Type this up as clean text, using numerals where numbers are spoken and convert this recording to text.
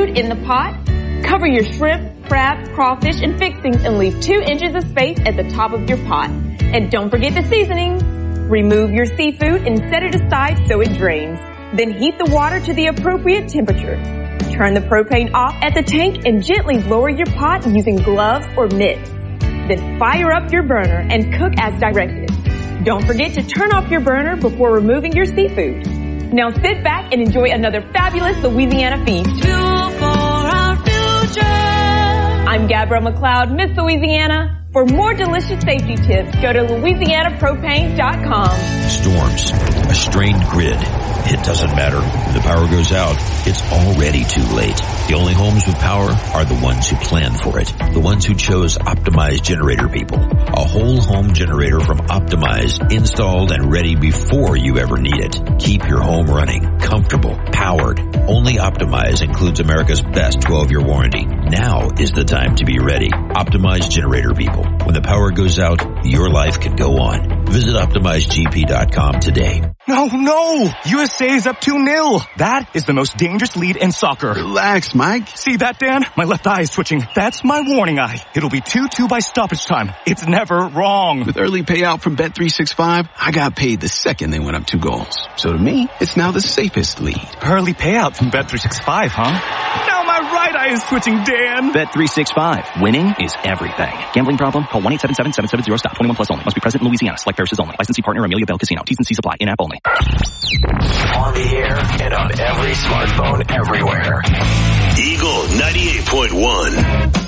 seafood in the pot. Cover your shrimp, crab, crawfish, and fixings and leave 2 inches of space at the top of your pot. And don't forget the seasonings. Remove your seafood and set it aside so it drains. Then heat the water to the appropriate temperature. Turn the propane off at the tank and gently lower your pot using gloves or mitts. Then fire up your burner and cook as directed. Don't forget to turn off your burner before removing your seafood. Now sit back and enjoy another fabulous Louisiana feast. Fuel for our future. I'm Gabrielle McLeod, Miss Louisiana. For more delicious safety tips, go to LouisianaPropane.com. Storms, a strained grid. It doesn't matter. When the power goes out, it's already too late. The only homes with power are the ones who plan for it. The ones who chose Optimized Generator People. A whole home generator from Optimized, installed and ready before you ever need it. Keep your home running, comfortable, powered. Only Optimized includes America's best 12-year warranty. Now is the time to be ready. Optimized Generator People. When the power goes out, your life can go on. Visit OptimizedGP.com today. No! USA is up 2-0. That is the most dangerous lead in soccer. Relax, Mike. See that, Dan? My left eye is twitching. That's my warning eye. It'll be 2-2 by stoppage time. It's never wrong. With early payout from Bet365, I got paid the second they went up 2 goals. So to me, it's now the safest lead. Early payout from Bet365, huh? Now my right eye is twitching, Dan. Bet365. Winning is everything. Gambling problem? Call 1-877-770-STOP. 21 plus only. Must be present in Louisiana. Select parishes only. Licensee partner Amelia Bell Casino. T's and C's apply. In-app only. On the air and on every smartphone everywhere. Eagle 98.1.